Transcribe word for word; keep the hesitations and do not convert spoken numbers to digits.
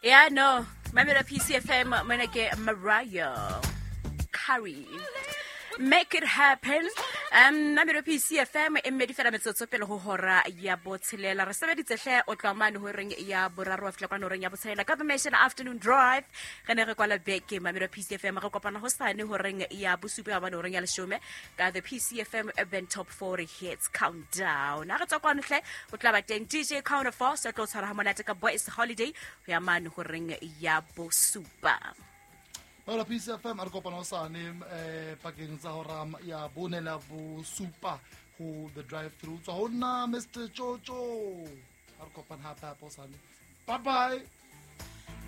Yeah, no. Mamela P C F M, Meneke Mariah Carey. Make it happen. Um, Mamela P C F M, in Medifera Mezzo Pelo Hora, Yabotsela, Restavit Share, Otlaman, who ring Ya Boraro of Clapano Ring Yabotela, Government Afternoon Drive, Canerequala Beke, Mamela P C F M, Rocopana Hostan, who ring Yabusupa Ring Shume, got the P C F M event top forty hits countdown. Nagatakwanle, Utlabate, D J Counter Force, Circles Harmonatica Boys Holiday, we are man who ring Yabosupa. Well, P C F M, Arco Panosani, packing Zahoram, ya Bonela Bu Super, who the drive through. So, Mister Jojo, Arco Panha Paposani. Bye bye.